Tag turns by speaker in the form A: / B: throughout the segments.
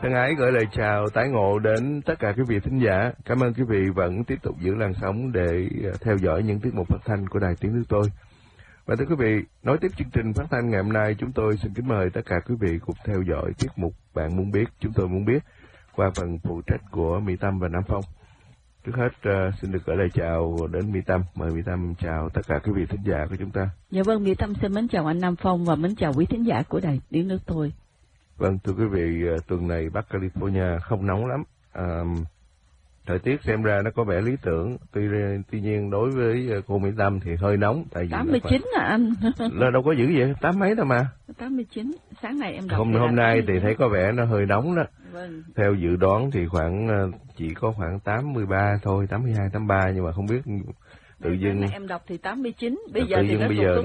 A: Thân ái gửi lời chào tái ngộ đến tất cả quý vị thính giả. Cảm ơn quý vị vẫn tiếp tục giữ làn sóng để theo dõi những tiết mục phát thanh của Đài Tiếng Nước Tôi. Và thưa quý vị, nối tiếp chương trình phát thanh ngày hôm nay, chúng tôi xin kính mời tất cả quý vị cùng theo dõi tiết mục Bạn Muốn Biết, Chúng Tôi Muốn Biết qua phần phụ trách của Mỹ Tâm và Nam Phong. Trước hết xin được gửi lời chào đến Mỹ Tâm. Mời Mỹ Tâm chào tất cả quý vị thính giả của chúng ta.
B: Dạ vâng, Mỹ Tâm xin mến chào anh Nam Phong và mến chào quý thính giả của Đài Tiếng Nước Tôi.
A: Vâng, thưa quý vị, tuần này Bắc California không nóng lắm. Thời tiết xem ra nó có vẻ lý tưởng. Tuy nhiên đối với cô Mỹ Tâm thì hơi nóng. Tại vì
B: 89 à anh?
A: Là đâu có dữ vậy, 8 mấy đâu mà.
B: 89, sáng nay em đọc.
A: Hôm nay thì thấy có vẻ nó hơi nóng đó.
B: Vâng.
A: Theo dự đoán thì chỉ có khoảng 83 thôi, 82, 83, nhưng mà không biết tự dưng
B: em đọc thì 89, bây giờ thì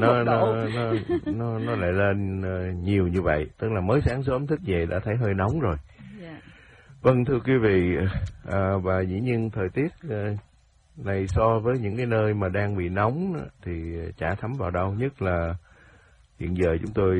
A: nó lại lên nhiều như vậy, tức là mới sáng sớm thức dậy đã thấy hơi nóng rồi.
B: Yeah.
A: Vâng, thưa quý vị, và dĩ nhiên thời tiết này so với những cái nơi mà đang bị nóng thì chả thấm vào đâu, nhất là hiện giờ chúng tôi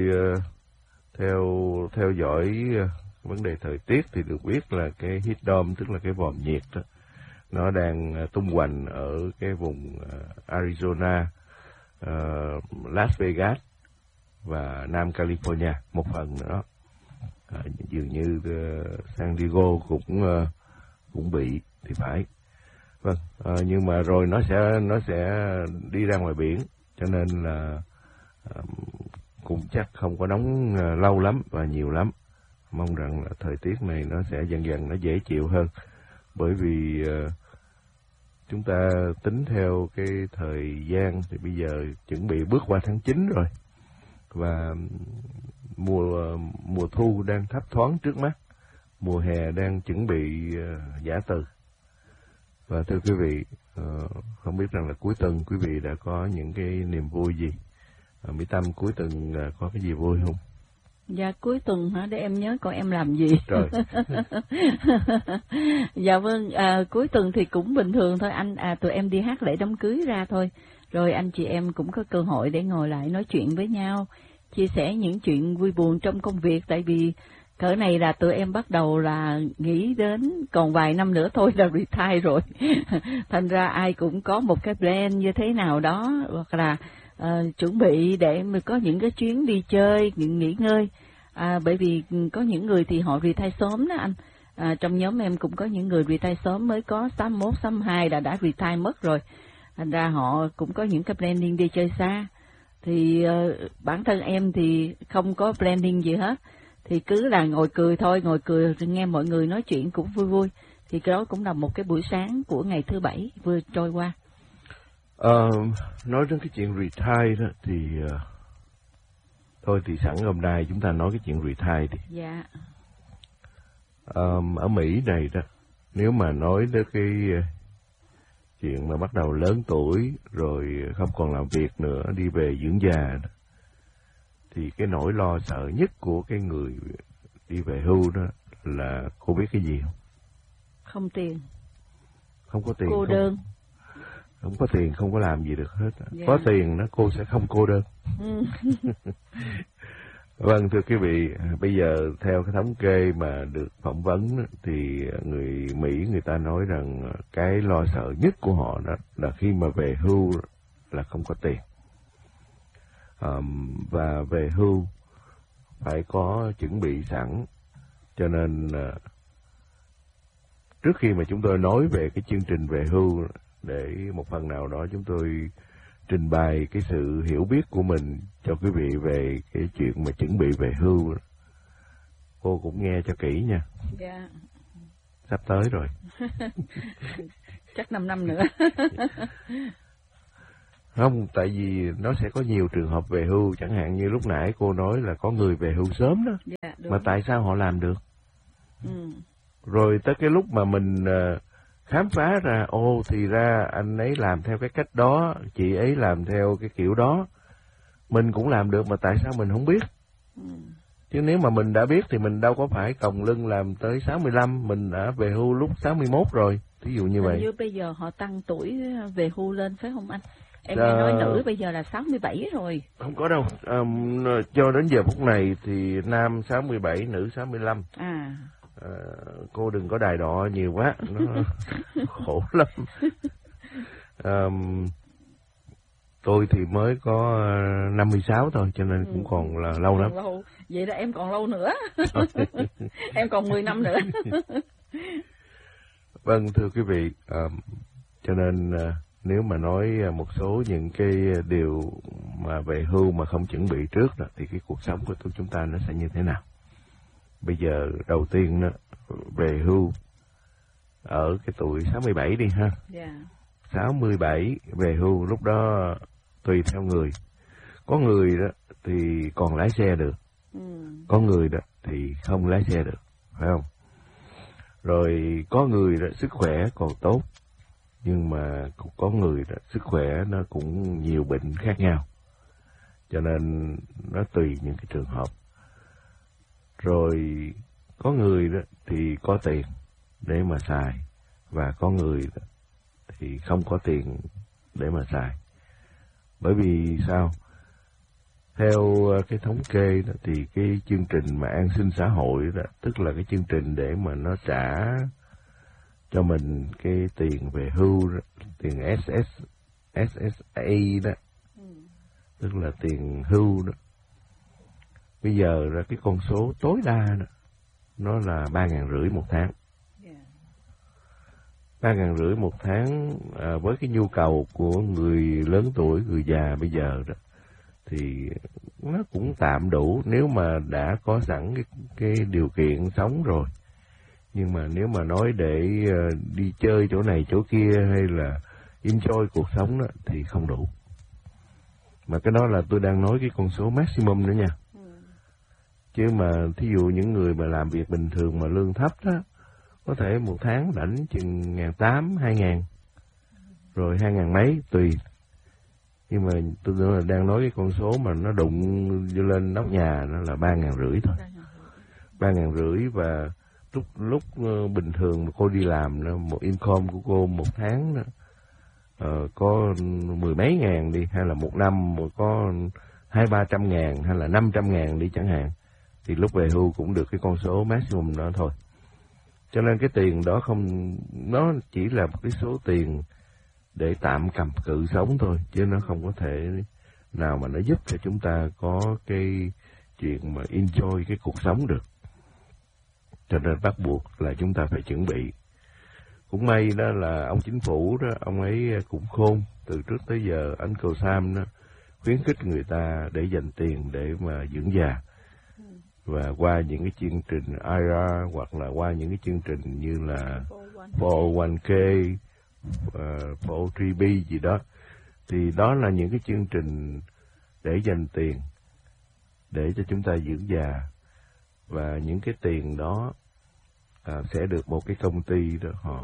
A: theo dõi vấn đề thời tiết thì được biết là cái heat dome, tức là cái vòm nhiệt đó, nó đang tung hoành ở cái vùng Arizona, Las Vegas và Nam California một phần nữa. Dường như San Diego cũng bị thì phải. Vâng, nhưng mà rồi nó sẽ đi ra ngoài biển, cho nên là cũng chắc không có nóng lâu lắm và nhiều lắm. Mong rằng là thời tiết này nó sẽ dần dần nó dễ chịu hơn, bởi vì chúng ta tính theo cái thời gian thì bây giờ chuẩn bị bước qua tháng 9 rồi, và mùa thu đang thấp thoáng trước mắt, mùa hè đang chuẩn bị giã từ. Và thưa quý vị, không biết rằng là cuối tuần quý vị đã có những cái niềm vui gì? Mỹ Tâm, cuối tuần có cái gì vui không?
B: Dạ cuối tuần hả, để em nhớ coi em làm gì.
A: Rồi.
B: Dạ vâng, cuối tuần thì cũng bình thường thôi anh, tụi em đi hát lễ đám cưới ra thôi. Rồi anh chị em cũng có cơ hội để ngồi lại nói chuyện với nhau, chia sẻ những chuyện vui buồn trong công việc, tại vì cỡ này là tụi em bắt đầu là nghĩ đến còn vài năm nữa thôi là retire rồi. Thành ra ai cũng có một cái plan như thế nào đó, hoặc là chuẩn bị để mình có những cái chuyến đi chơi, những nghỉ ngơi. Bởi vì có những người thì họ retire sớm đó anh. Trong nhóm em cũng có những người retire sớm, mới có 81, 82 đã retire mất rồi. Thành ra họ cũng có những cái planning đi chơi xa. Thì bản thân em thì không có planning gì hết. Thì cứ là ngồi cười thôi, ngồi cười nghe mọi người nói chuyện cũng vui vui. Thì cái đó cũng là một cái buổi sáng của ngày thứ Bảy vừa trôi qua.
A: Nói đến cái chuyện retire đó thì thôi thì sẵn hôm nay chúng ta nói cái chuyện retire đi.
B: Dạ.
A: Ở Mỹ này đó, nếu mà nói đến cái chuyện mà bắt đầu lớn tuổi rồi không còn làm việc nữa, đi về dưỡng già đó, thì cái nỗi lo sợ nhất của cái người đi về hưu đó là cô biết cái gì không?
B: Không tiền.
A: Không có tiền.
B: Cô đơn.
A: Không có tiền, không có làm gì được hết.
B: Yeah.
A: Có tiền đó cô sẽ không cô đơn. Vâng, thưa quý vị, bây giờ theo cái thống kê mà được phỏng vấn thì người Mỹ người ta nói rằng cái lo sợ nhất của họ đó là khi mà về hưu là không có tiền. Và về hưu phải có chuẩn bị sẵn, cho nên trước khi mà chúng tôi nói về cái chương trình về hưu, để một phần nào đó chúng tôi trình bày cái sự hiểu biết của mình cho quý vị về cái chuyện mà chuẩn bị về hưu, cô cũng nghe cho kỹ nha.
B: Dạ.
A: Sắp tới rồi.
B: Chắc 5 năm nữa.
A: Không, tại vì nó sẽ có nhiều trường hợp về hưu, chẳng hạn như lúc nãy cô nói là có người về hưu sớm đó.
B: Dạ, đúng.
A: Mà tại sao họ làm được? Rồi tới cái lúc mà mình khám phá ra, thì ra anh ấy làm theo cái cách đó, chị ấy làm theo cái kiểu đó, mình cũng làm được mà tại sao mình không biết? Chứ nếu mà mình đã biết thì mình đâu có phải còng lưng làm tới 65, mình đã về hưu lúc 61 rồi, ví dụ như vậy.
B: Như bây giờ họ tăng tuổi về hưu lên phải không anh? Em nghe nói nữ bây giờ là 67 rồi.
A: Không có đâu, cho đến giờ phút này thì nam 67, nữ 65. cô đừng có đài đọ nhiều quá, nó khổ lắm. Tôi thì mới có 56 thôi, cho nên cũng còn là lâu lắm.
B: Lâu. Vậy là em còn lâu nữa. Em còn 10 năm nữa.
A: Vâng, thưa quý vị, cho nên nếu mà nói một số những cái điều mà về hưu mà không chuẩn bị trước đó, thì cái cuộc sống của chúng ta nó sẽ như thế nào? Bây giờ đầu tiên đó, về hưu ở cái tuổi 67 đi ha.
B: Yeah.
A: 67 về hưu, lúc đó tùy theo người. Có người đó thì còn lái xe được. Có người đó thì không lái xe được, phải không? Rồi có người đó sức khỏe còn tốt, nhưng mà cũng có người đó sức khỏe nó cũng nhiều bệnh khác nhau. Cho nên nó tùy những cái trường hợp. Rồi có người đó thì có tiền để mà xài, và có người đó thì không có tiền để mà xài. Bởi vì sao? Theo cái thống kê đó, thì cái chương trình mà an sinh xã hội đó, tức là cái chương trình để mà nó trả cho mình cái tiền về hưu đó, tiền SSA đó, tức là tiền hưu đó. Bây giờ là cái con số tối đa đó, nó là 3.500 một tháng. 3.500 một tháng, với cái nhu cầu của người lớn tuổi, người già bây giờ đó, thì nó cũng tạm đủ nếu mà đã có sẵn cái điều kiện sống rồi. Nhưng mà nếu mà nói để đi chơi chỗ này chỗ kia hay là enjoy cuộc sống đó, thì không đủ. Mà cái đó là tôi đang nói cái con số maximum nữa nha. Chứ mà thí dụ những người mà làm việc bình thường mà lương thấp đó, có thể một tháng lãnh chừng 1.800, 2.000, rồi 2.000 mấy tùy. Nhưng mà tôi là đang nói cái con số mà nó đụng lên nóc nhà, nó là 3.500 thôi. 3.500, và lúc bình thường mà cô đi làm đó, một income của cô một tháng đó, có 10 mấy ngàn đi, hay là một năm có 200-300 ngàn hay là 500 ngàn đi chẳng hạn, thì lúc về hưu cũng được cái con số maximum đó thôi. Cho nên cái tiền đó không, nó chỉ là một cái số tiền để tạm cầm cự sống thôi, chứ nó không có thể nào mà nó giúp cho chúng ta có cái chuyện mà enjoy cái cuộc sống được. Cho nên bắt buộc là chúng ta phải chuẩn bị. Cũng may đó là ông chính phủ đó, ông ấy cũng khôn, từ trước tới giờ Uncle Sam đó khuyến khích người ta để dành tiền để mà dưỡng già. Và qua những cái chương trình IRA, hoặc là qua những cái chương trình như là 401k, 403b gì đó, thì đó là những cái chương trình để dành tiền để cho chúng ta dưỡng già. Và những cái tiền đó sẽ được một cái công ty đó họ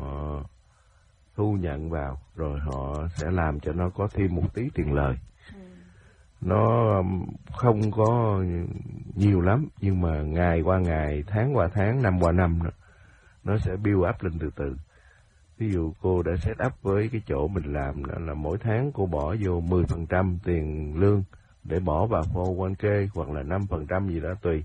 A: thu nhận vào, rồi họ sẽ làm cho nó có thêm một tí tiền lời. Nó không có nhiều lắm, nhưng mà ngày qua ngày, tháng qua tháng, năm qua năm đó, nó sẽ build up lên từ từ. Ví dụ cô đã set up với cái chỗ mình làm đó là mỗi tháng cô bỏ vô 10% tiền lương để bỏ vào 401k, hoặc là 5% gì đó tùy.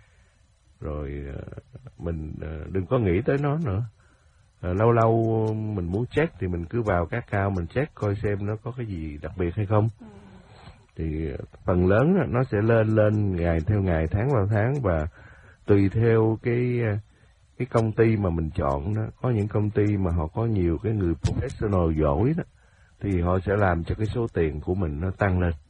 A: Rồi mình đừng có nghĩ tới nó nữa. Lâu lâu mình muốn check thì mình cứ vào các account mình check coi xem nó có cái gì đặc biệt hay không. Thì phần lớn nó sẽ lên ngày theo ngày, tháng vào tháng, và tùy theo cái công ty mà mình chọn đó. Có những công ty mà họ có nhiều cái người professional giỏi đó, thì họ sẽ làm cho cái số tiền của mình nó tăng lên.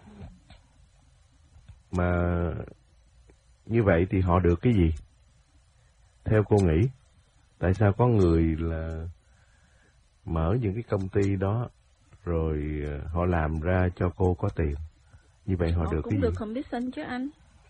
A: Mà như vậy thì họ được cái gì? Theo cô nghĩ, tại sao có người là mở những cái công ty đó rồi họ làm ra cho cô có tiền? Như vậy họ được cái gì?
B: Cũng được commission chứ anh.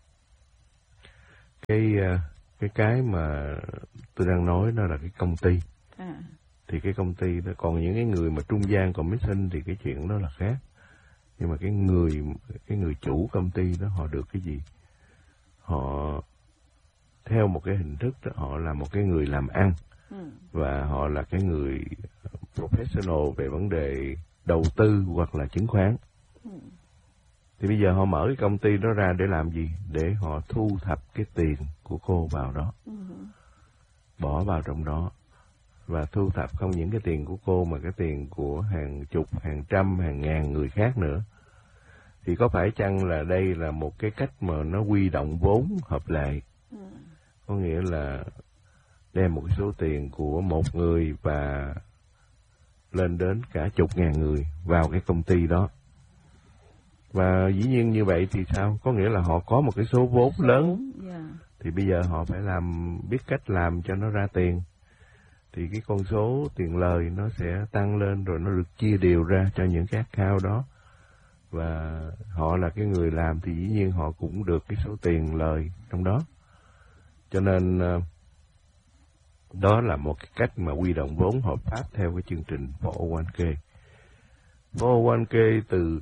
A: Cái mà tôi đang nói đó là cái công ty. Thì cái công ty đó, còn những cái người mà trung gian commission thì cái chuyện đó là khác. Nhưng mà cái người chủ công ty đó họ được cái gì? Họ theo một cái hình thức đó, họ là một cái người làm ăn, và họ là cái người professional về vấn đề đầu tư hoặc là chứng khoán. Thì bây giờ họ mở cái công ty đó ra để làm gì? Để họ thu thập cái tiền của cô vào đó. bỏ vào trong đó và thu thập không những cái tiền của cô mà cái tiền của hàng chục, hàng trăm, hàng ngàn người khác nữa. Thì có phải chăng là đây là một cái cách mà nó huy động vốn hợp lệ? Có nghĩa là đem một cái số tiền của một người và lên đến cả chục ngàn người vào cái công ty đó. Và dĩ nhiên như vậy thì sao? Có nghĩa là họ có một cái số vốn lớn, thì bây giờ họ phải biết cách làm cho nó ra tiền. Thì cái con số tiền lời nó sẽ tăng lên, rồi nó được chia đều ra cho những cái account đó. Và họ là cái người làm thì dĩ nhiên họ cũng được cái số tiền lời trong đó. Cho nên đó là một cái cách mà huy động vốn hợp pháp theo cái chương trình 401k. 401k từ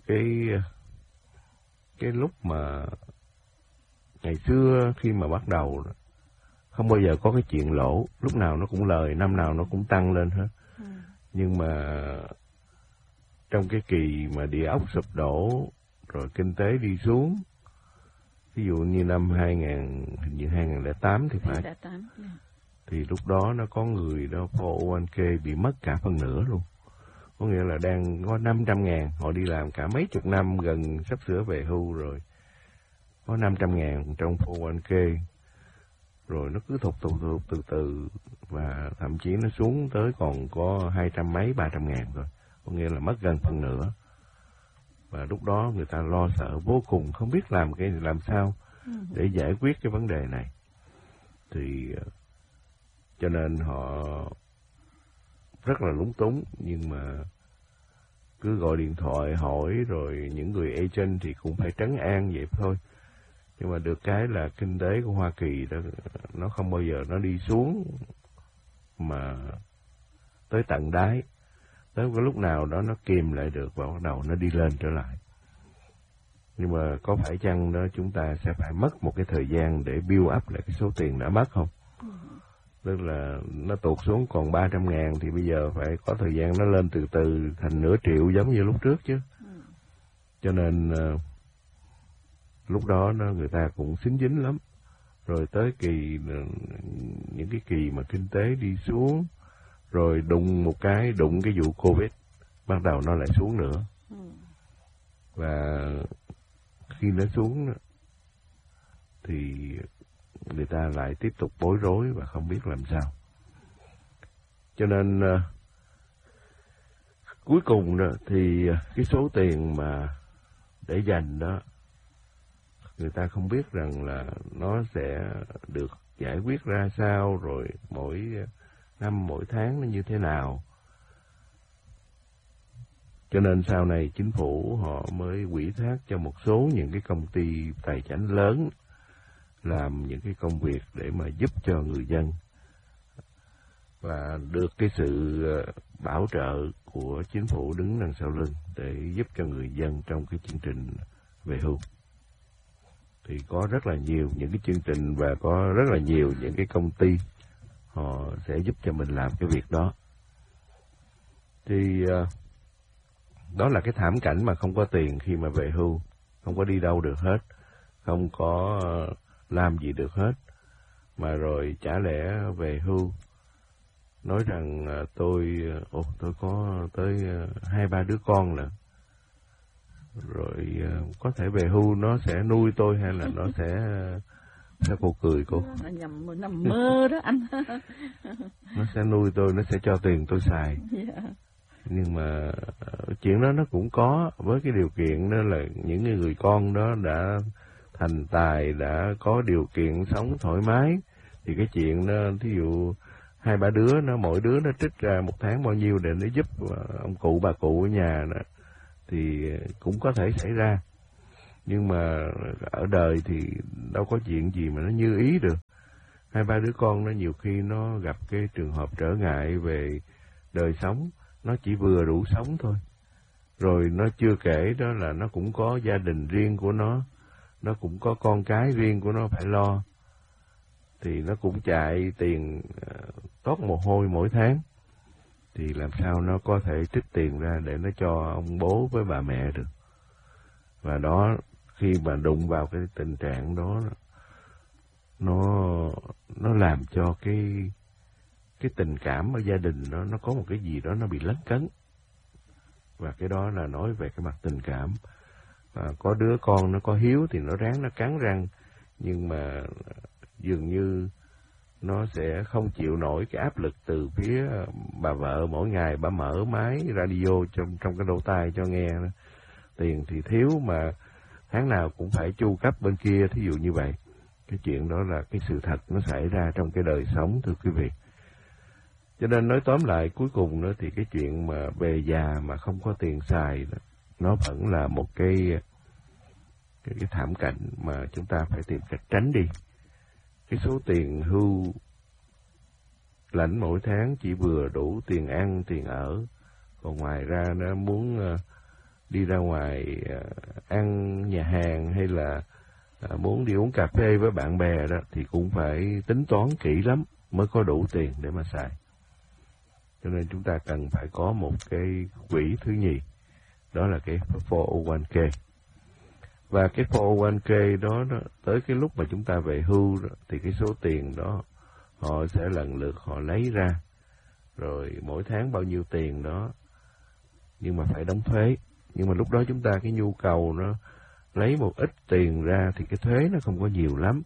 A: cái lúc mà ngày xưa khi mà bắt đầu không bao giờ có cái chuyện lỗ, lúc nào nó cũng lời, năm nào nó cũng tăng lên hết. Nhưng mà trong cái kỳ mà địa ốc sụp đổ rồi kinh tế đi xuống, ví dụ như năm 2008 thì phải, thì lúc đó nó có người đó 401k bị mất cả phân nửa luôn. Có nghĩa là đang có 500.000, họ đi làm cả mấy chục năm, gần sắp sửa về hưu rồi, có 500.000 trong 401k, rồi nó cứ thụt từ từ, và thậm chí nó xuống tới còn có 200 mấy, 300.000 rồi, có nghĩa là mất gần phân nửa. Và lúc đó người ta lo sợ vô cùng, không biết làm sao để giải quyết cái vấn đề này. Thì cho nên họ rất là lúng túng, nhưng mà cứ gọi điện thoại hỏi, rồi những người agent thì cũng phải trấn an vậy thôi. Nhưng mà được cái là kinh tế của Hoa Kỳ đó, nó không bao giờ nó đi xuống mà tới tận đáy. Tới cái lúc nào đó nó kìm lại được và bắt đầu nó đi lên trở lại. Nhưng mà có phải chăng đó chúng ta sẽ phải mất một cái thời gian để build up lại cái số tiền đã mất không? Tức là nó tụt xuống còn 300.000 thì bây giờ phải có thời gian nó lên từ từ thành nửa triệu giống như lúc trước chứ. Cho nên lúc đó người ta cũng xính dính lắm. Rồi tới những cái kỳ mà kinh tế đi xuống, rồi đụng cái vụ Covid, bắt đầu nó lại xuống nữa. Và khi nó xuống thì người ta lại tiếp tục bối rối và không biết làm sao. Cho nên cuối cùng đó thì cái số tiền mà để dành đó, người ta không biết rằng là nó sẽ được giải quyết ra sao, rồi mỗi năm mỗi tháng nó như thế nào. Cho nên sau này chính phủ họ mới ủy thác cho một số những cái công ty tài chánh lớn làm những cái công việc để mà giúp cho người dân, và được cái sự bảo trợ của chính phủ đứng đằng sau lưng để giúp cho người dân trong cái chương trình về hưu. Thì có rất là nhiều những cái chương trình và có rất là nhiều những cái công ty họ sẽ giúp cho mình làm cái việc đó. Thì đó là cái thảm cảnh mà không có tiền khi mà về hưu, không có đi đâu được hết, không có làm gì được hết, mà rồi chả lẽ về hưu nói rằng tôi có tới 2-3 đứa con lận, rồi có thể về hưu nó sẽ nuôi tôi, hay là nó sẽ sao cô cười cô?
B: Nằm mơ đó anh.
A: Nó sẽ nuôi tôi, nó sẽ cho tiền tôi xài. Nhưng mà chuyện đó nó cũng có, với cái điều kiện đó là những người con đó đã thành tài, đã có điều kiện sống thoải mái, thì cái chuyện đó, thí dụ 2-3 đứa nó mỗi đứa nó trích ra một tháng bao nhiêu để nó giúp ông cụ bà cụ ở nhà đó, thì cũng có thể xảy ra. Nhưng mà ở đời thì đâu có chuyện gì mà nó như ý được. 2-3 đứa con nó nhiều khi nó gặp cái trường hợp trở ngại về đời sống, nó chỉ vừa đủ sống thôi. Rồi nó chưa kể đó là nó cũng có gia đình riêng của nó cũng có con cái riêng của nó phải lo. Thì nó cũng chạy tiền toát mồ hôi mỗi tháng. Thì làm sao nó có thể trích tiền ra để nó cho ông bố với bà mẹ được. Và đó, khi mà đụng vào cái tình trạng đó, nó làm cho cái tình cảm ở gia đình nó có một cái gì đó nó bị lấn cấn. Và cái đó là nói về cái mặt tình cảm. Có đứa con nó có hiếu thì nó ráng nó cắn răng, nhưng mà dường như nó sẽ không chịu nổi cái áp lực từ phía bà vợ. Mỗi ngày bà mở máy radio trong cái lỗ tai cho nghe. Tiền thì thiếu mà tháng nào cũng phải chu cấp bên kia, thí dụ như vậy. Cái chuyện đó là cái sự thật nó xảy ra trong cái đời sống, thưa quý vị. Cho nên nói tóm lại, cuối cùng nữa thì cái chuyện mà về già mà không có tiền xài đó, nó vẫn là một cái thảm cảnh mà chúng ta phải tìm cách tránh đi. Cái số tiền hưu lãnh mỗi tháng chỉ vừa đủ tiền ăn, tiền ở. Còn ngoài ra nó muốn đi ra ngoài ăn nhà hàng hay là muốn đi uống cà phê với bạn bè đó thì cũng phải tính toán kỹ lắm mới có đủ tiền để mà xài. Cho nên chúng ta cần phải có một cái quỹ thứ nhì, đó là cái 401k. Và cái 401k đó tới cái lúc mà chúng ta về hưu đó, thì cái số tiền đó họ sẽ lần lượt họ lấy ra, rồi mỗi tháng bao nhiêu tiền đó, nhưng mà phải đóng thuế. Nhưng mà lúc đó chúng ta cái nhu cầu nó lấy một ít tiền ra thì cái thuế nó không có nhiều lắm.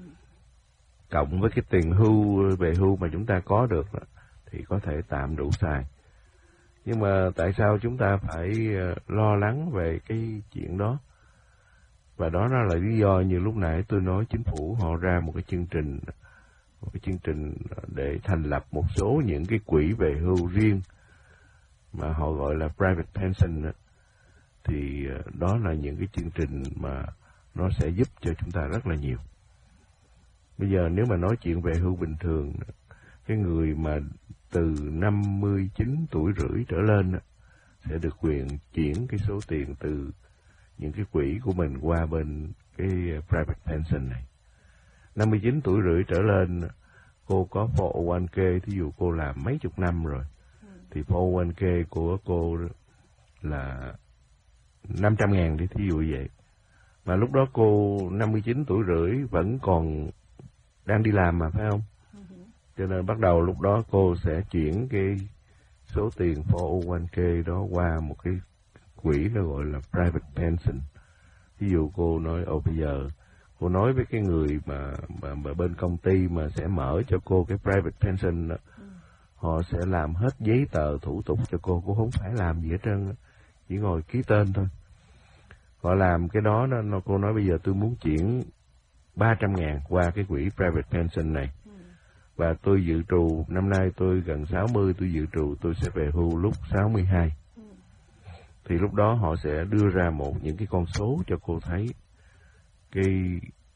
A: Cộng với cái tiền hưu về hưu mà chúng ta có được đó, thì có thể tạm đủ xài. Nhưng mà tại sao chúng ta phải lo lắng về cái chuyện đó? Và đó nó là lý do như lúc nãy tôi nói, chính phủ họ ra một cái chương trình để thành lập một số những cái quỹ về hưu riêng mà họ gọi là private pension. Thì đó là những cái chương trình mà nó sẽ giúp cho chúng ta rất là nhiều. Bây giờ nếu mà nói chuyện về hưu bình thường, cái người mà từ 59 tuổi rưỡi trở lên sẽ được quyền chuyển cái số tiền từ những cái quỹ của mình qua bên cái private pension này. 59 tuổi rưỡi trở lên, cô có 401k, thí dụ cô làm mấy chục năm rồi, thì 401k của cô là 500.000 đi, thí dụ vậy. Mà lúc đó cô 59 tuổi rưỡi vẫn còn đang đi làm mà, phải không? Cho nên bắt đầu lúc đó cô sẽ chuyển cái số tiền 401k đó qua một cái quỹ nó gọi là private pension. Ví dụ cô nói, bây giờ cô nói với cái người mà bên công ty mà sẽ mở cho cô cái private pension đó, họ sẽ làm hết giấy tờ thủ tục cho cô không phải làm gì hết trơn, chỉ ngồi ký tên thôi. Họ làm cái đó, cô nói bây giờ tôi muốn chuyển 300.000 qua cái quỹ private pension này. Và tôi dự trù, năm nay tôi gần 60, tôi dự trù tôi sẽ về hưu lúc 62. Thì lúc đó họ sẽ đưa ra những cái con số cho cô thấy cái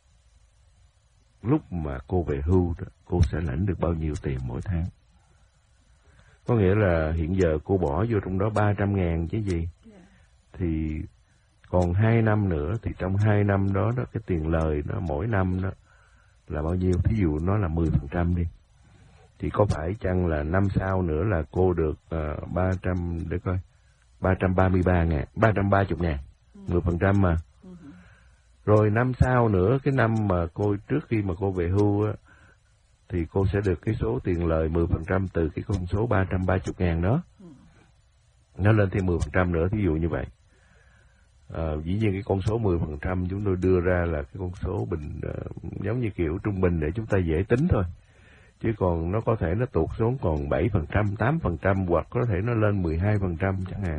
A: lúc mà cô về hưu đó, cô sẽ lãnh được bao nhiêu tiền mỗi tháng. Có nghĩa là hiện giờ cô bỏ vô trong đó 300.000 chứ gì. Thì còn 2 năm nữa, thì trong 2 năm đó, cái tiền lời nó mỗi năm đó là bao nhiêu? Thí dụ nó là 10% đi. Thì có phải chăng là năm sau nữa là cô được 330.000, 10% mà. Rồi năm sau nữa, cái năm mà trước khi mà cô về hưu á, thì cô sẽ được cái số tiền lời 10% từ cái con số 330.000 đó. Nó lên thêm 10% nữa, thí dụ như vậy. Dĩ nhiên cái con số 10% chúng tôi đưa ra là cái con số giống như kiểu trung bình để chúng ta dễ tính thôi. Chứ còn nó có thể nó tụt xuống còn 7%, 8% hoặc có thể nó lên 12% chẳng hạn.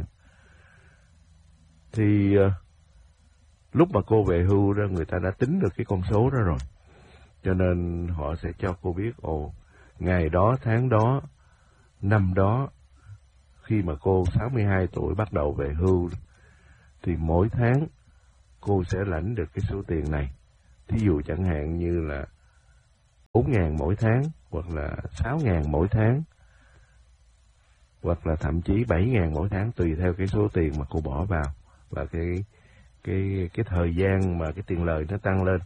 A: Thì lúc mà cô về hưu đó, người ta đã tính được cái con số đó rồi. Cho nên họ sẽ cho cô biết, ngày đó, tháng đó, năm đó, khi mà cô 62 tuổi bắt đầu về hưu, thì mỗi tháng cô sẽ lãnh được cái số tiền này. Thí dụ chẳng hạn như là 4.000 mỗi tháng, hoặc là 6.000 mỗi tháng, hoặc là thậm chí 7.000 mỗi tháng, tùy theo cái số tiền mà cô bỏ vào và cái thời gian mà cái tiền lời nó tăng lên.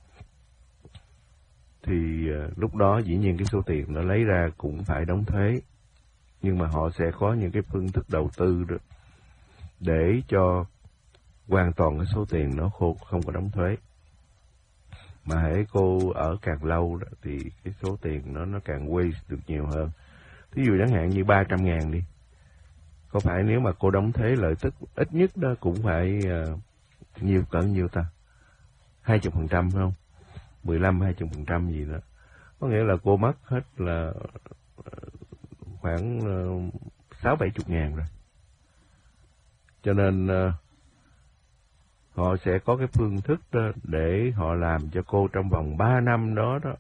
A: Thì lúc đó dĩ nhiên cái số tiền nó lấy ra cũng phải đóng thuế, nhưng mà họ sẽ có những cái phương thức đầu tư đó để cho hoàn toàn cái số tiền nó không có đóng thuế. Mà hễ cô ở càng lâu đó, thì cái số tiền nó càng waste được nhiều hơn. Thí dụ chẳng hạn như 300.000 đi. Có phải nếu mà cô đóng thuế lợi tức ít nhất đó cũng phải cỡ nhiêu ta? 20% phải không? 15-20% gì đó. Có nghĩa là cô mất hết là khoảng 60-70 ngàn rồi. Cho nên họ sẽ có cái phương thức đó để họ làm cho cô trong vòng 3 năm đó đó.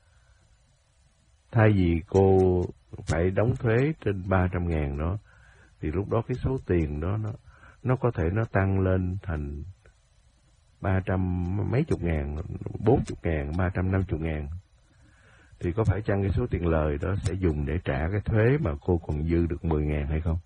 A: Thay vì cô phải đóng thuế trên 300 ngàn đó, thì lúc đó cái số tiền đó nó có thể nó tăng lên thành 300 mấy chục ngàn, 40 ngàn, 350 ngàn. Thì có phải chăng cái số tiền lời đó sẽ dùng để trả cái thuế mà cô còn dư được 10 ngàn hay không?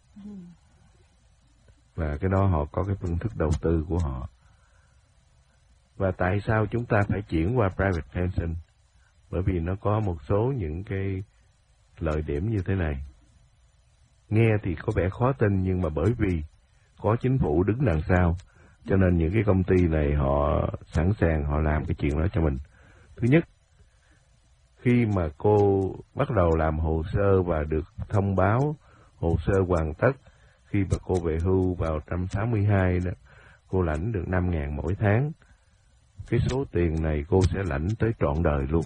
A: Và cái đó họ có cái phương thức đầu tư của họ. Và tại sao chúng ta phải chuyển qua private pension? Bởi vì nó có một số những cái lợi điểm như thế này. Nghe thì có vẻ khó tin, nhưng mà bởi vì có chính phủ đứng đằng sau, cho nên những cái công ty này họ sẵn sàng họ làm cái chuyện đó cho mình. Thứ nhất, khi mà cô bắt đầu làm hồ sơ và được thông báo hồ sơ hoàn tất, khi mà cô về hưu vào năm 62 đó, cô lãnh được 5.000 mỗi tháng. Cái số tiền này cô sẽ lãnh tới trọn đời luôn.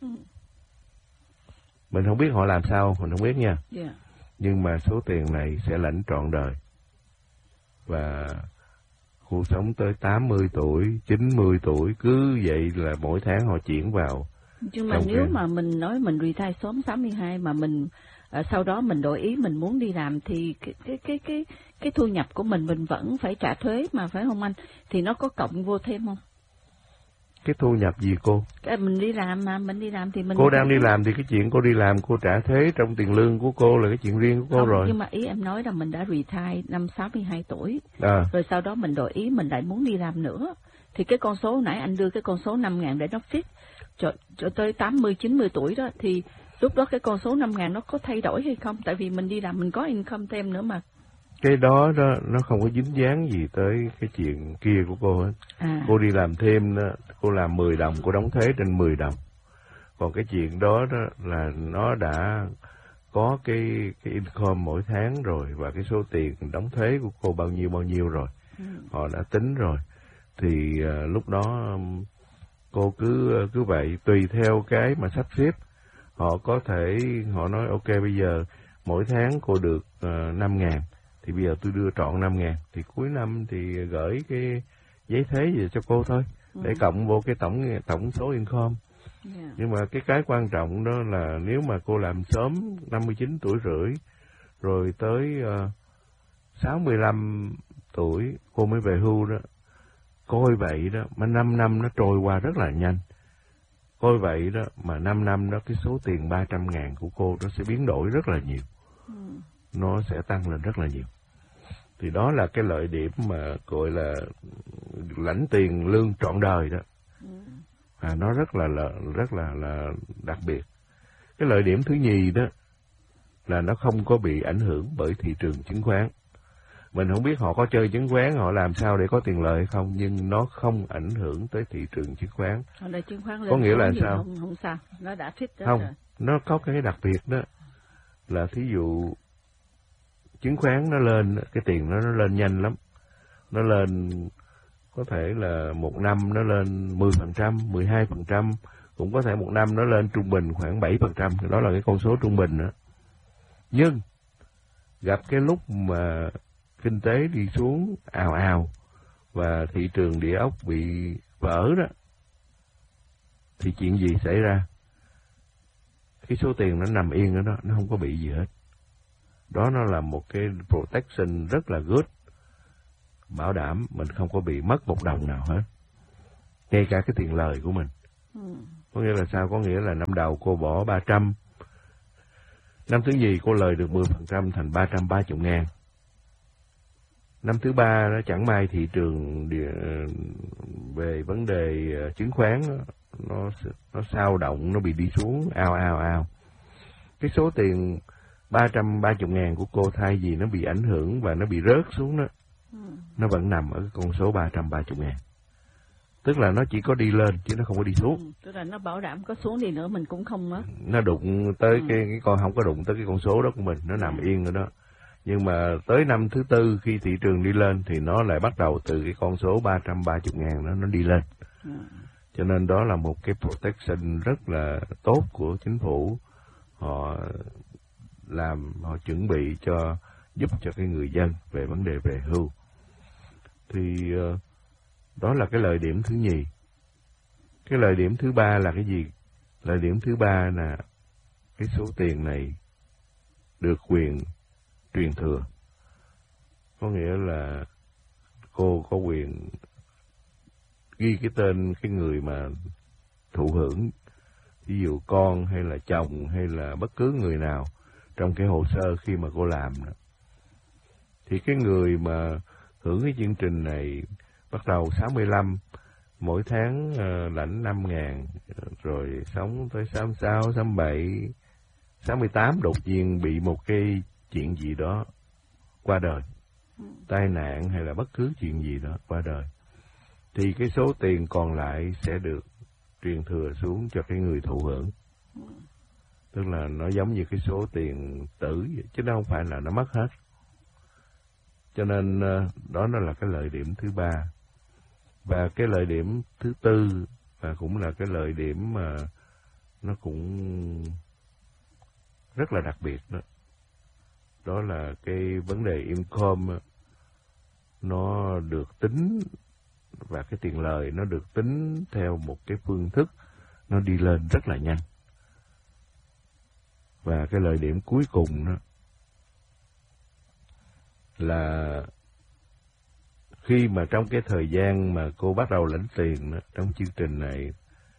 A: Mình không biết họ làm sao, mình không biết nha. Nhưng mà số tiền này sẽ lãnh trọn đời. Và cô sống tới 80 tuổi, 90 tuổi, cứ vậy là mỗi tháng họ chuyển vào.
B: Nhưng mà nếu mà mình nói mình retire sớm 62 mà mình sau đó mình đổi ý mình muốn đi làm thì cái thu nhập của mình vẫn phải trả thuế mà, phải không anh? Thì nó có cộng vô thêm không?
A: Cái thu nhập gì cô?
B: Mình đi làm mà, mình đi làm thì mình...
A: Cô đang đi làm thì cái chuyện cô đi làm cô trả thuế trong tiền lương của cô là cái chuyện riêng của cô
B: không,
A: rồi.
B: Nhưng mà ý em nói là mình đã retire năm 62 tuổi. Rồi sau đó mình đổi ý mình lại muốn đi làm nữa. Thì cái con số nãy anh đưa cái con số 5.000 để nó fix cho tới 80-90 tuổi đó, thì lúc đó cái con số 5.000 nó có thay đổi hay không? Tại vì mình đi làm mình có income thêm nữa mà.
A: Cái đó nó không có dính dáng gì tới cái chuyện kia của cô hết. Cô đi làm thêm đó, cô làm 10 đồng, cô đóng thuế trên 10 đồng. Còn cái chuyện đó là nó đã có cái income mỗi tháng rồi, và cái số tiền đóng thuế của cô bao nhiêu rồi. Họ đã tính rồi. Thì lúc đó cô cứ vậy, tùy theo cái mà sắp xếp. Họ có thể, họ nói ok bây giờ mỗi tháng cô được 5.000. Thì bây giờ tôi đưa trọn 5.000, thì cuối năm thì gửi cái giấy thuế về cho cô thôi, để cộng vô cái tổng số income. Nhưng mà cái quan trọng đó là nếu mà cô làm sớm 59 tuổi rưỡi, rồi tới 65 tuổi cô mới về hưu đó, coi vậy đó, mà 5 năm nó trôi qua rất là nhanh. Coi vậy đó, mà 5 năm đó cái số tiền 300.000 của cô nó sẽ biến đổi rất là nhiều. Nó sẽ tăng lên rất là nhiều. Thì đó là cái lợi điểm mà gọi là lãnh tiền lương trọn đời đó. Nó rất là đặc biệt. Cái lợi điểm thứ nhì đó là nó không có bị ảnh hưởng bởi thị trường chứng khoán. Mình không biết họ có chơi chứng khoán, họ làm sao để có tiền lợi hay không, nhưng nó không ảnh hưởng tới thị trường chứng khoán.
B: Chứng khoán lên
A: có nghĩa là sao?
B: Không sao, nó đã fit đó.
A: Không,
B: rồi.
A: Nó có cái đặc biệt đó là thí dụ chứng khoán nó lên, cái tiền nó lên nhanh lắm. Nó lên có thể là một năm nó lên 10%, 12%, cũng có thể một năm nó lên trung bình khoảng 7%, đó là cái con số trung bình đó. Nhưng gặp cái lúc mà kinh tế đi xuống ào ào và thị trường địa ốc bị vỡ đó, thì chuyện gì xảy ra? Cái số tiền nó nằm yên ở đó, nó không có bị gì hết. Đó nó là một cái protection rất là good, bảo đảm mình không có bị mất một đồng nào hết, ngay cả cái tiền lời của mình. Có nghĩa là sao? Có nghĩa là năm đầu cô bỏ 300, năm thứ nhì cô lời được 10% thành 330.000. Năm thứ ba nó chẳng may thị trường về vấn đề chứng khoán nó sao động, nó bị đi xuống ao. Cái số tiền 330.000 của cô thay vì nó bị ảnh hưởng và nó bị rớt xuống đó, nó vẫn nằm ở con số 330.000. Tức là nó chỉ có đi lên chứ nó không có đi xuống.
B: Tức là nó bảo đảm có xuống đi nữa mình cũng không mất.
A: Nó đụng tới cái con không có đụng tới cái con số đó của mình, nó nằm yên ở đó. Nhưng mà tới năm thứ tư khi thị trường đi lên thì nó lại bắt đầu từ cái con số 330.000 đó nó đi lên. Cho nên đó là một cái protection rất là tốt của chính phủ. Họ chuẩn bị giúp cho cái người dân về vấn đề về hưu. Thì đó là cái lợi điểm thứ nhì. Cái lợi điểm thứ ba là cái gì? Lợi điểm thứ ba là cái số tiền này được quyền truyền thừa. Có nghĩa là cô có quyền ghi cái tên cái người mà thụ hưởng, ví dụ con hay là chồng hay là bất cứ người nào trong cái hồ sơ khi mà cô làm đó. Thì cái người mà hưởng cái chương trình này bắt đầu 65, mỗi tháng lãnh 5.000, rồi sống tới 66, 67, 68 đột nhiên bị một cái chuyện gì đó qua đời, tai nạn hay là bất cứ chuyện gì đó qua đời, thì cái số tiền còn lại sẽ được truyền thừa xuống cho cái người thụ hưởng. Tức là nó giống như cái số tiền tử chứ nó không phải là nó mất hết. Cho nên đó nó là cái lợi điểm thứ ba. Và cái lợi điểm thứ tư và cũng là cái lợi điểm mà nó cũng rất là đặc biệt đó. Đó là cái vấn đề income nó được tính, và cái tiền lời nó được tính theo một cái phương thức nó đi lên rất là nhanh. Và cái lợi điểm cuối cùng đó là khi mà trong cái thời gian mà cô bắt đầu lãnh tiền đó, trong chương trình này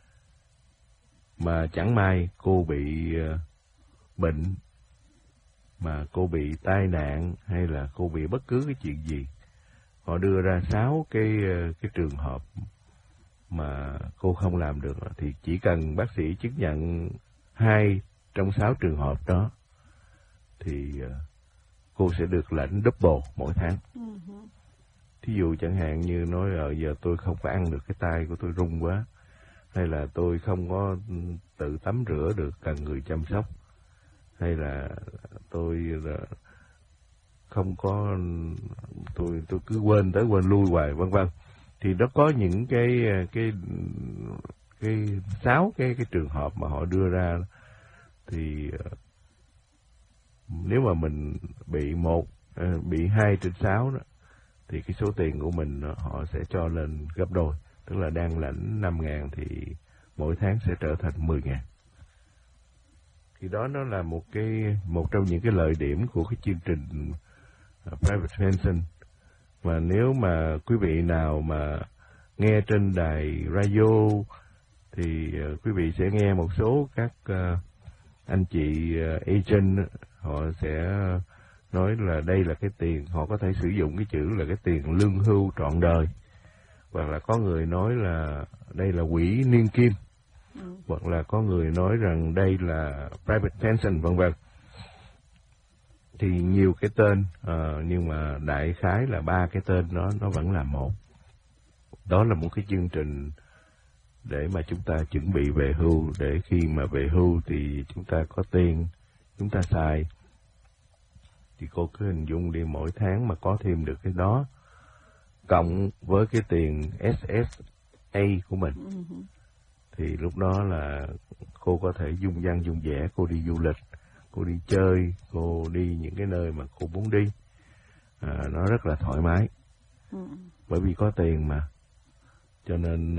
A: mà chẳng may cô bị bệnh, mà cô bị tai nạn hay là cô bị bất cứ cái chuyện gì, họ đưa ra 6 cái trường hợp mà cô không làm được, thì chỉ cần bác sĩ chứng nhận 2 trong 6 trường hợp đó thì cô sẽ được lãnh double mỗi tháng. Thí dụ chẳng hạn như nói giờ tôi không phải ăn được, cái tay của tôi rung quá, hay là tôi không có tự tắm rửa được, cần người chăm sóc, hay là tôi không có, tôi cứ quên tới quên lui hoài, vân vân. Thì nó có những cái 6 cái trường hợp mà họ đưa ra. Thì nếu mà mình bị 2 trên 6 đó, thì cái số tiền của mình họ sẽ cho lên gấp đôi. Tức là đang lãnh 5.000 thì mỗi tháng sẽ trở thành 10.000. Thì đó nó là một trong những cái lợi điểm của cái chương trình Private Pension. Và nếu mà quý vị nào mà nghe trên đài radio thì quý vị sẽ nghe một số các anh chị agent, họ sẽ nói là đây là cái tiền, họ có thể sử dụng cái chữ là cái tiền lương hưu trọn đời, hoặc là có người nói là đây là quỹ niên kim, hoặc là có người nói rằng đây là private pension, vân vân. Thì nhiều cái tên, nhưng mà đại khái là 3 cái tên đó nó vẫn là một. Đó là một cái chương trình để mà chúng ta chuẩn bị về hưu, để khi mà về hưu thì chúng ta có tiền chúng ta xài. Thì cô cứ hình dung đi, mỗi tháng mà có thêm được cái đó, cộng với cái tiền SSA của mình, thì lúc đó là cô có thể dung dăng dung dẻ, cô đi du lịch, cô đi chơi, cô đi những cái nơi mà cô muốn đi. Nó rất là thoải mái. Bởi vì có tiền mà. Cho nên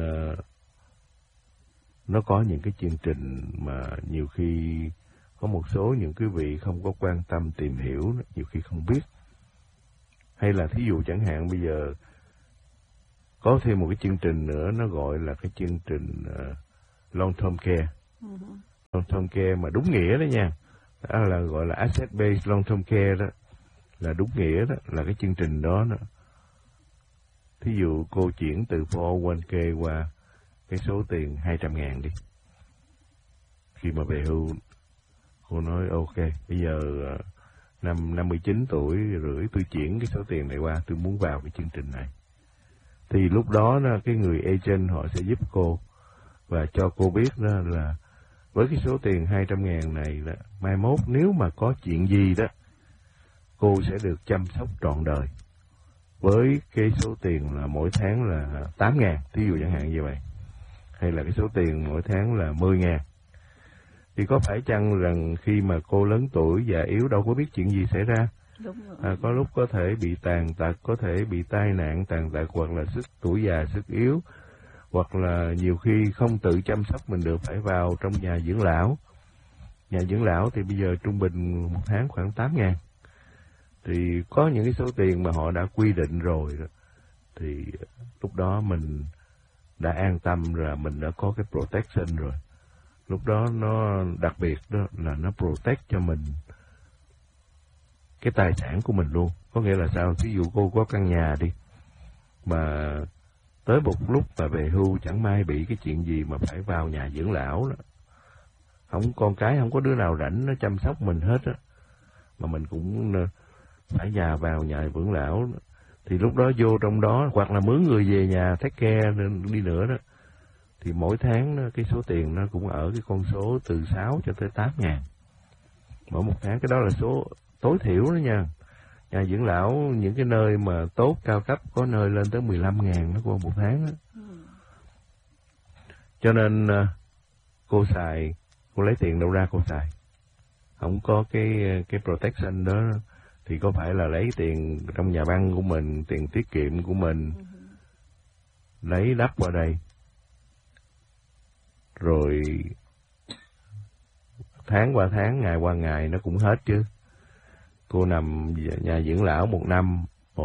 A: nó có những cái chương trình mà nhiều khi có một số những quý vị không có quan tâm tìm hiểu, nhiều khi không biết. Hay là thí dụ chẳng hạn bây giờ có thêm một cái chương trình nữa, nó gọi là cái chương trình long term care. Long term care mà đúng nghĩa đó nha, đó là gọi là asset based long term care đó, là đúng nghĩa đó, là cái chương trình đó. Thí dụ cô chuyển từ 401k qua cái số tiền 200.000 đi. Khi mà về hưu, cô nói ok, bây giờ năm 59 tuổi rưỡi tôi chuyển cái số tiền này qua, tôi muốn vào cái chương trình này. Thì lúc đó cái người agent họ sẽ giúp cô và cho cô biết đó là với cái số tiền 200.000 này là mai mốt nếu mà có chuyện gì đó, cô sẽ được chăm sóc trọn đời với cái số tiền là mỗi tháng là 8.000, thí dụ chẳng hạn như vậy, hay là cái số tiền mỗi tháng là 10.000. Thì có phải chăng rằng khi mà cô lớn tuổi già yếu đâu có biết chuyện gì xảy ra?
B: Đúng rồi.
A: Có lúc có thể bị tàn tật, có thể bị tai nạn tàn tật, hoặc là tuổi già sức yếu, hoặc là nhiều khi không tự chăm sóc mình được, phải vào trong nhà dưỡng lão. Nhà dưỡng lão thì bây giờ trung bình một tháng khoảng 8.000. Thì có những cái số tiền mà họ đã quy định rồi đó, thì lúc đó mình đã an tâm là mình đã có cái protection rồi. Lúc đó nó đặc biệt đó là nó protect cho mình cái tài sản của mình luôn. Có nghĩa là sao? Ví dụ cô có căn nhà đi, mà tới một lúc mà về hưu chẳng may bị cái chuyện gì mà phải vào nhà dưỡng lão đó, không con cái không có đứa nào rảnh nó chăm sóc mình hết á, mà mình cũng phải già vào nhà dưỡng lão đó. Thì lúc đó vô trong đó, hoặc là mướn người về nhà take care đi nữa đó, thì mỗi tháng đó, cái số tiền nó cũng ở cái con số từ 6 cho tới 8.000 mỗi một tháng. Cái đó là số tối thiểu đó nha. Nhà dưỡng lão những cái nơi mà tốt cao cấp có nơi lên tới 15.000 nó qua một tháng đó. Cho nên cô lấy tiền đâu ra cô xài, không có cái protection đó, thì có phải là lấy tiền trong nhà băng của mình, tiền tiết kiệm của mình lấy đắp qua đây, rồi tháng qua tháng, ngày qua ngày nó cũng hết chứ. Cô nằm nhà dưỡng lão một năm,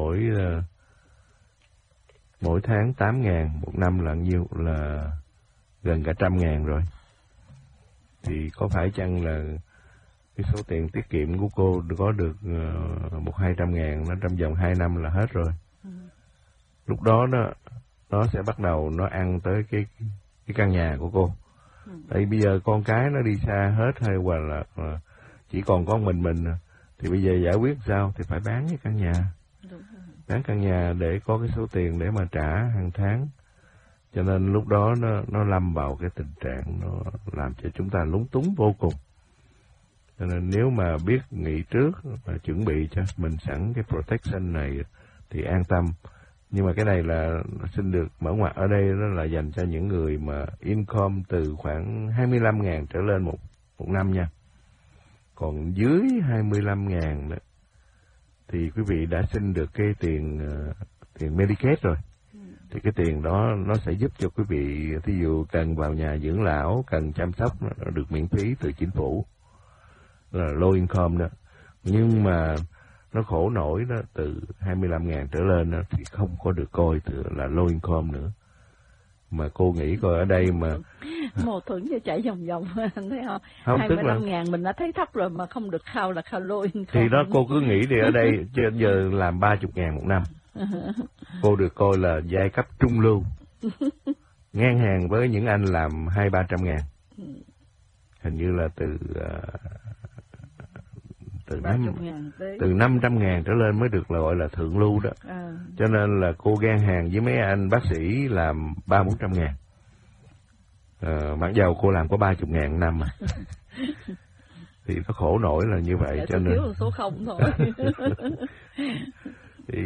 A: mỗi tháng 8.000, một năm là nhiêu, là gần cả 100.000 rồi. Thì có phải chăng là cái số tiền tiết kiệm của cô có được 100-200.000, nó trong vòng 2 năm là hết rồi. Lúc đó nó sẽ bắt đầu nó ăn tới cái căn nhà của cô. Tại bây giờ con cái nó đi xa hết, hay hoặc là chỉ còn có mình, thì bây giờ giải quyết sao? Thì phải bán cái căn nhà. Bán căn nhà để có cái số tiền để mà trả hàng tháng. Cho nên lúc đó nó lâm vào cái tình trạng nó làm cho chúng ta lúng túng vô cùng. Cho nên nếu mà biết nghĩ trước và chuẩn bị cho mình sẵn cái protection này thì an tâm. Nhưng mà cái này là xin được mở ngoặt ở đây, đó là dành cho những người mà income từ khoảng 25.000 trở lên một năm nha. Còn dưới 25.000 đó, thì quý vị đã xin được cái tiền Medicaid rồi. Thì cái tiền đó nó sẽ giúp cho quý vị, thí dụ cần vào nhà dưỡng lão, cần chăm sóc, nó được miễn phí từ chính phủ, là low income đó. Nhưng mà nó khổ nổi đó, từ 25.000 trở lên đó, thì không có được coi là low income nữa. Mà cô nghĩ coi ở đây mà
B: mâu thuẫn cho chạy vòng vòng thấy không?
A: Không,
B: 25.000 mình đã thấy thấp rồi mà không được khao là khao low income.
A: Thì đó cô cứ nghĩ thì ở đây giờ làm 30.000 một năm, cô được coi là giai cấp trung lưu, ngang hàng với những anh làm 200-300 ngàn. Hình như là từ 500.000 trở lên mới được là gọi là thượng lưu đó. Cho nên là cô ngang hàng với mấy anh bác sĩ làm 300-400 ngàn. Mặc dầu cô làm có 30.000 một năm mà. Thì nó khổ nổi là như vậy. Cho nên
B: thiếu số 0 thôi.
A: Thì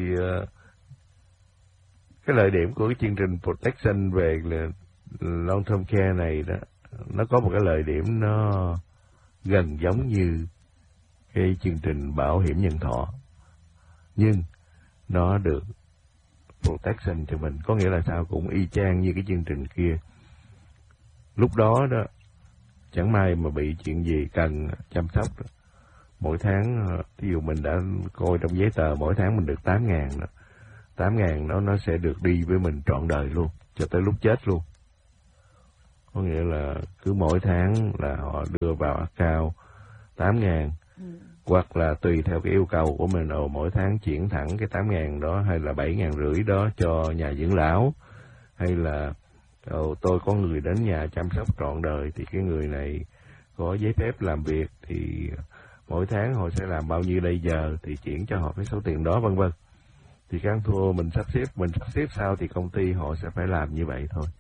A: cái lợi điểm của cái chương trình protection về long term care này đó, nó có một cái lợi điểm nó gần giống như cái chương trình bảo hiểm nhân thọ, nhưng nó được protection cho mình. Có nghĩa là sao? Cũng y chang như cái chương trình kia. Lúc đó đó, chẳng may mà bị chuyện gì cần chăm sóc đó, mỗi tháng, ví dụ mình đã coi trong giấy tờ mỗi tháng mình được 8.000 đó. 8.000 nó sẽ được đi với mình trọn đời luôn, cho tới lúc chết luôn. Có nghĩa là cứ mỗi tháng là họ đưa vào account 8.000, hoặc là tùy theo cái yêu cầu của mình, mỗi tháng chuyển thẳng cái 8.000 đó, hay là 7.500 đó cho nhà dưỡng lão, hay là tôi có người đến nhà chăm sóc trọn đời, thì cái người này có giấy phép làm việc, thì mỗi tháng họ sẽ làm bao nhiêu đây giờ thì chuyển cho họ cái số tiền đó, vân vân. thì cái ăn thua mình sắp xếp sao thì công ty họ sẽ phải làm như vậy thôi.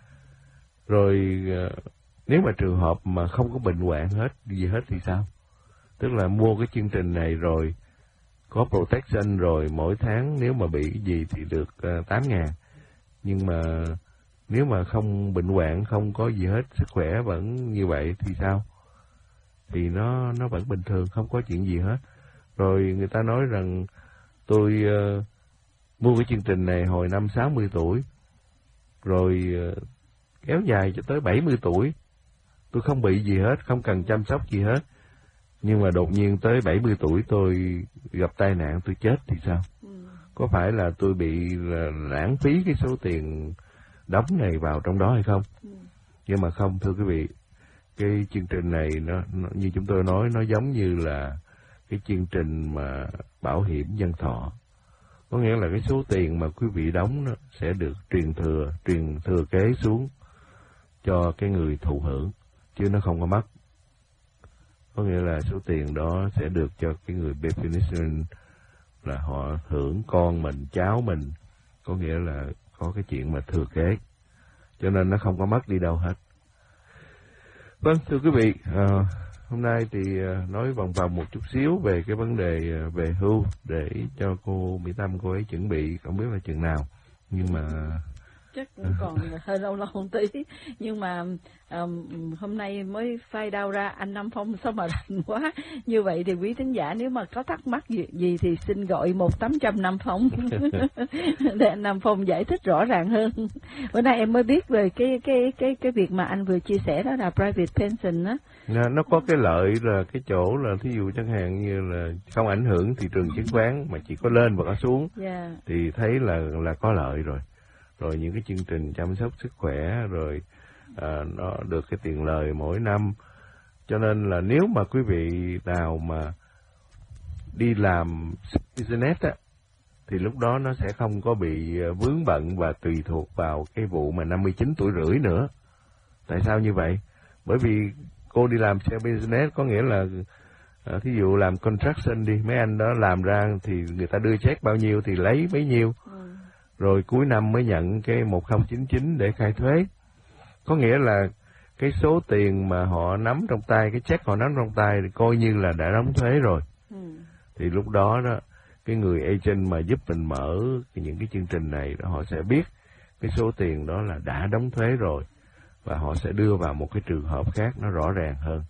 A: Rồi nếu mà trường hợp mà không có bệnh hoạn gì hết thì sao? Tức là mua cái chương trình này rồi có protection rồi mỗi tháng nếu mà bị gì thì được 8.000. Nhưng mà nếu mà không bệnh hoạn, không có gì hết, sức khỏe vẫn như vậy thì sao? Thì nó vẫn bình thường, không có chuyện gì hết. Rồi người ta nói rằng tôi mua cái chương trình này hồi năm 60 tuổi, rồi kéo dài cho tới 70 tuổi. Tôi không bị gì hết, không cần chăm sóc gì hết. Nhưng mà đột nhiên tới 70 tuổi tôi gặp tai nạn, tôi chết thì sao? Có phải là tôi bị lãng phí cái số tiền đóng này vào trong đó hay không? Nhưng mà không, thưa quý vị, cái chương trình này nó như chúng tôi nói, nó giống như là cái chương trình mà bảo hiểm nhân thọ. Có nghĩa là cái số tiền mà quý vị đóng nó sẽ được truyền thừa kế xuống cho cái người thụ hưởng, chứ nó không có mất. Có nghĩa là số tiền đó sẽ được cho cái người beneficiary, là họ hưởng con mình, cháu mình, có nghĩa là có cái chuyện mà thừa kế, cho nên nó không có mất đi đâu hết. Vâng, thưa quý vị, hôm nay thì nói vòng vòng một chút xíu về cái vấn đề về hưu để cho cô Mỹ Tâm cô ấy chuẩn bị, không biết là chừng nào, nhưng mà
B: chắc cũng còn hơi lâu một tí. Nhưng mà hôm nay mới phai đau ra, anh Nam Phong sao mà rành quá. Như vậy thì quý thính giả nếu mà có thắc mắc gì thì xin gọi 1-800 Nam Phong để anh Nam Phong giải thích rõ ràng hơn. Bữa nay em mới biết về cái việc mà anh vừa chia sẻ, đó là private pension á.
A: Nó có cái lợi là cái chỗ là thí dụ chẳng hạn như là không ảnh hưởng thị trường chứng khoán mà chỉ có lên và có xuống, thì thấy là có lợi rồi. Rồi những cái chương trình chăm sóc sức khỏe, rồi nó được cái tiền lời mỗi năm. Cho nên là nếu mà quý vị nào mà đi làm business á, thì lúc đó nó sẽ không có bị vướng bận và tùy thuộc vào cái vụ mà 59 tuổi rưỡi nữa. Tại sao như vậy? Bởi vì cô đi làm sale business có nghĩa là thí dụ làm construction đi, mấy anh đó làm ra thì người ta đưa check bao nhiêu thì lấy bấy nhiêu. Rồi cuối năm mới nhận cái 1099 để khai thuế. Có nghĩa là cái số tiền mà họ nắm trong tay, cái check họ nắm trong tay thì coi như là đã đóng thuế rồi. Thì lúc đó cái người agent mà giúp mình mở những cái chương trình này đó, họ sẽ biết cái số tiền đó là đã đóng thuế rồi, và họ sẽ đưa vào một cái trường hợp khác nó rõ ràng hơn.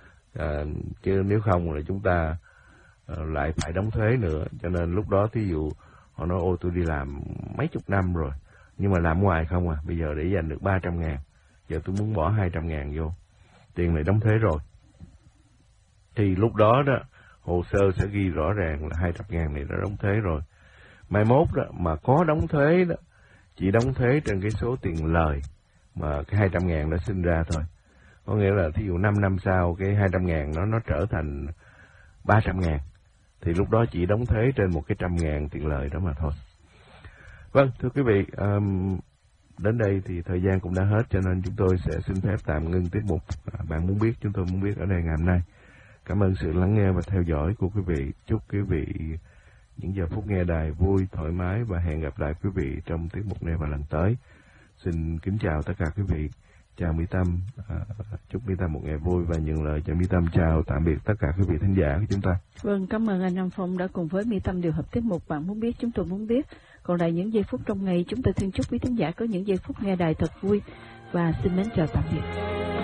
A: Chứ nếu không là chúng ta lại phải đóng thuế nữa. Cho nên lúc đó thí dụ họ nói tôi đi làm mấy chục năm rồi, nhưng mà làm ngoài không bây giờ để dành được 300.000, giờ tôi muốn bỏ 200.000 vô, tiền này đóng thuế rồi. Thì lúc đó hồ sơ sẽ ghi rõ ràng là 200.000 này đã đóng thuế rồi. Mai mốt mà có đóng thuế chỉ đóng thuế trên cái số tiền lời mà cái 200.000 đã sinh ra thôi. Có nghĩa là thí dụ 5 năm sau cái 200.000 nó trở thành 300.000, thì lúc đó chỉ đóng thuế trên một cái 100.000 tiền lời đó mà thôi. Vâng, thưa quý vị, đến đây thì thời gian cũng đã hết, cho nên chúng tôi sẽ xin phép tạm ngưng tiết mục Bạn Muốn Biết, Chúng Tôi Muốn Biết ở đây ngày hôm nay. Cảm ơn sự lắng nghe và theo dõi của quý vị. Chúc quý vị những giờ phút nghe đài vui, thoải mái, và hẹn gặp lại quý vị trong tiết mục này vào lần tới. Xin kính chào tất cả quý vị. Chào Mỹ Tâm, chúc Mỹ Tâm một ngày vui và nhận lời cho Mỹ Tâm chào tạm biệt tất cả quý vị thính giả của chúng ta.
B: Vâng, cảm ơn anh Nam Phong đã cùng với Mỹ Tâm điều hợp tiết mục Bạn Muốn Biết, Chúng Tôi Muốn Biết. Còn lại những giây phút trong ngày, chúng tôi xin chúc quý thính giả có những giây phút nghe đài thật vui và xin mến chào tạm biệt.